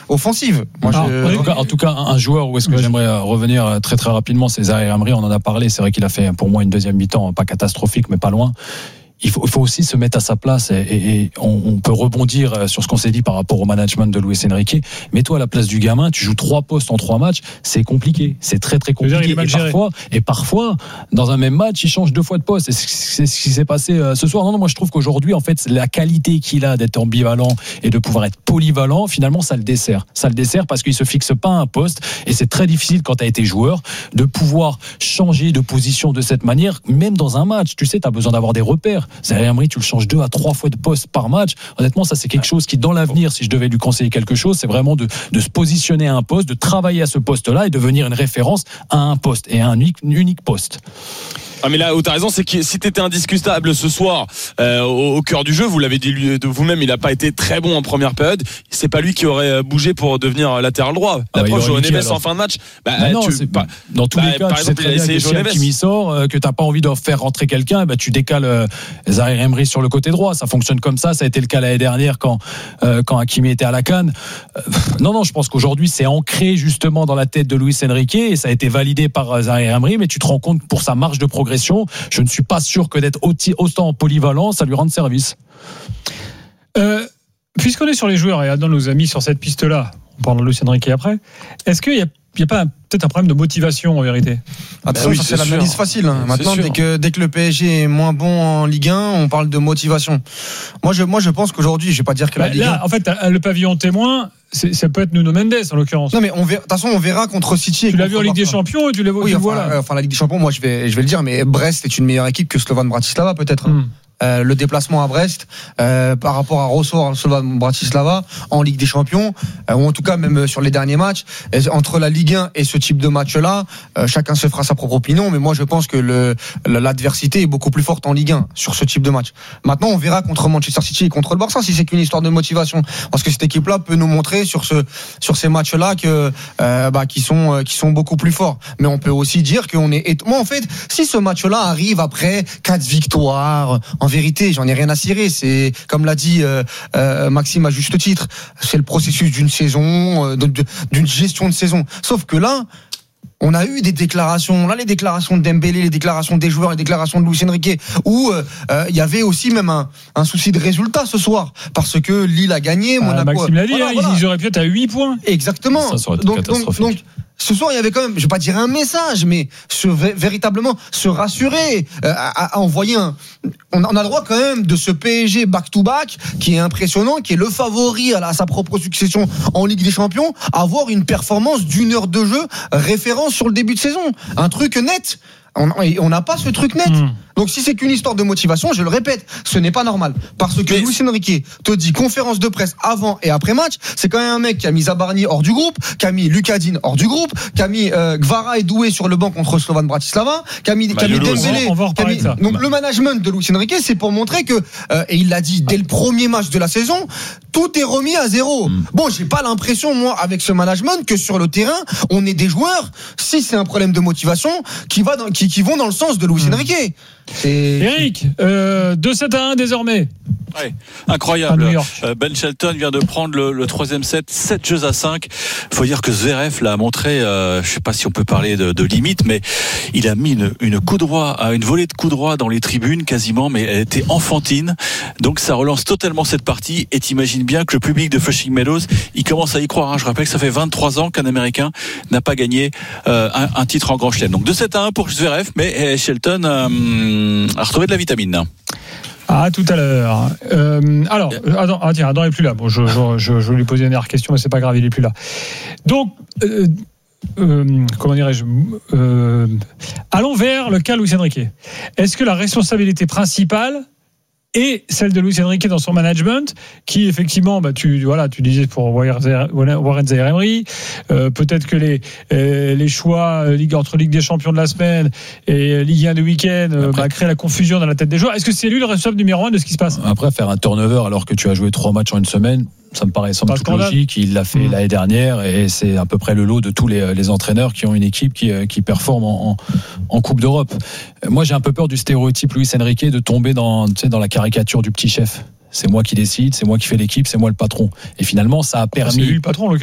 offensive. En tout cas, un joueur où est-ce que j'aimerais revenir très très rapidement, c'est Zaïre Emery. On en a parlé. C'est vrai qu'il a fait pour moi une deuxième mi-temps pas catastrophique, mais pas loin. Il faut aussi se mettre à sa place et on peut rebondir sur ce qu'on s'est dit par rapport au management de Luis Enrique. Mets-toi à la place du gamin, tu joues 3 postes en 3 matchs, c'est compliqué, c'est très très compliqué. Et parfois, dans un même match, il change 2 fois de poste. Et c'est ce qui s'est passé ce soir. Non, moi je trouve qu'aujourd'hui, en fait, la qualité qu'il a d'être ambivalent et de pouvoir être polyvalent, finalement, ça le dessert. Ça le dessert parce qu'il se fixe pas à un poste et c'est très difficile quand tu as été joueur de pouvoir changer de position de cette manière, même dans un match. Tu sais, tu as besoin d'avoir des repères. Zaïre Emery, tu le changes 2 à 3 fois de poste par match. Honnêtement, ça c'est quelque chose qui, dans l'avenir, si je devais lui conseiller quelque chose, c'est vraiment de se positionner à un poste, de travailler à ce poste-là et devenir une référence à un poste et à un unique poste. Ah mais là où t'as raison, c'est que si t'étais indiscutable ce soir au cœur du jeu, vous l'avez dit de vous-même, il a pas été très bon en première période. C'est pas lui qui aurait bougé pour devenir latéral droit. L'approche João Neves en fin de match. Dans tous les cas, tu sais très bien que si Hakimi sort, que t'as pas envie de faire rentrer quelqu'un, tu décales Zaïre Emery sur le côté droit. Ça fonctionne comme ça. Ça a été le cas l'année dernière quand Hakimi était à la CAN. Non, je pense qu'aujourd'hui c'est ancré justement dans la tête de Luis Enrique et ça a été validé par Zaïre Emery. Mais tu te rends compte pour sa marge de progression. Je ne suis pas sûr que d'être autant polyvalent, ça lui rende service. Puisqu'on est sur les joueurs et Adam nous a mis sur cette piste-là, on parle de Luis Enrique après, est-ce qu'il y a pas peut-être un problème de motivation en vérité? Attention, ça c'est l'analyse facile. Maintenant, dès que le PSG est moins bon en Ligue 1, on parle de motivation. Moi, je pense qu'aujourd'hui, je vais pas dire que la Ligue 1... Là, en fait, le pavillon témoin, ça peut être Nuno Mendes en l'occurrence. Non, mais de toute façon, on verra contre City. Tu l'as vu en Ligue des Champions et tu l'as vu. Oui, la Ligue des Champions, moi, je vais le dire, mais Brest est une meilleure équipe que Slovan Bratislava, peut-être. Le déplacement à Brest par rapport à Rosso, Slovan Bratislava en Ligue des Champions, ou en tout cas même sur les derniers matchs, entre la Ligue 1 et ce type de match-là, chacun se fera sa propre opinion, mais moi je pense que l'adversité est beaucoup plus forte en Ligue 1 sur ce type de match. Maintenant on verra contre Manchester City et contre le Barça si c'est qu'une histoire de motivation, parce que cette équipe-là peut nous montrer sur ces matchs-là que qui sont beaucoup plus forts. Mais on peut aussi dire qu'on est... Moi en fait, si ce match-là arrive après 4 victoires, en vérité, j'en ai rien à cirer. C'est, comme l'a dit Maxime à juste titre, c'est le processus d'une saison, d'une gestion de saison. Sauf que là, on a eu des déclarations, les déclarations de Dembélé, les déclarations des joueurs, les déclarations de Luis Enrique, où il y avait aussi même un souci de résultat ce soir, parce que Lille a gagné, Monaco... Maxime l'a dit, ils auraient pu être à 8 points. Exactement. Ça aurait été catastrophique. Donc, ce soir, il y avait quand même, je vais pas dire un message, mais véritablement se rassurer, à envoyer on a le droit quand même de ce PSG back-to-back, qui est impressionnant, qui est le favori à sa propre succession en Ligue des Champions, avoir une performance d'1 heure de jeu référence sur le début de saison. Un truc net. On n'a pas ce truc net. Donc si c'est qu'une histoire de motivation, je le répète, ce n'est pas normal. Parce que Luis Enrique te dit conférence de presse avant et après match, c'est quand même un mec qui a mis Zabarni hors du groupe, qui a mis Lucas Digne hors du groupe, qui a mis Kvara et Doué sur le banc contre Slovan Bratislava, qui a mis Dembélé. Donc le management de Luis Enrique, c'est pour montrer que, et il l'a dit dès le premier match de la saison, tout est remis à zéro. Bon, j'ai pas l'impression, moi, avec ce management, que sur le terrain, on est des joueurs, si c'est un problème de motivation, qui vont dans le sens de Luis Enrique. Eric, 2-7-1 désormais. Ouais, incroyable. Ben Shelton vient de prendre le 3e set, 7 jeux à 5. Faut dire que Zverev l'a montré, je sais pas si on peut parler de limite, mais il a mis une volée de coups droits dans les tribunes quasiment, mais elle était enfantine. Donc ça relance totalement cette partie et t'imagines bien que le public de Flushing Meadows, il commence à y croire. Je rappelle que ça fait 23 ans qu'un Américain n'a pas gagné un titre en Grand Chelem. Donc 2-7-1 pour Zverev, mais Shelton a retrouvé de la vitamine. Ah, tout à l'heure. Alors, Adam est plus là. Bon, je vais lui poser une dernière question, mais c'est pas grave, il est plus là. Donc, comment dirais-je, allons vers le cas Luis Enrique. Est-ce que la responsabilité principale est celle de Luis Enrique dans son management, qui effectivement, tu disais pour Warren Zaïre Emery, peut-être que les choix entre Ligue des Champions de la semaine et Ligue 1 du week-end créent la confusion dans la tête des joueurs. Est-ce que c'est lui le responsable numéro 1 de ce qui se passe? Après, faire un turnover alors que tu as joué 3 matchs en une semaine, ça me paraît sans doute logique. Il l'a fait l'année dernière et c'est à peu près le lot de tous les entraîneurs qui ont une équipe qui performe en Coupe d'Europe. Moi, j'ai un peu peur du stéréotype Luis Enrique de tomber dans la caricature du petit chef. C'est moi qui décide, c'est moi qui fais l'équipe, c'est moi le patron. Et finalement, ça a permis... C'est lui le patron,